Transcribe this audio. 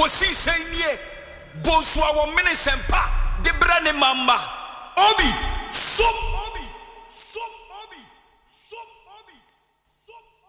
kosi senye boswa wo minisempa de brane mamba obi som obi som obi som obi som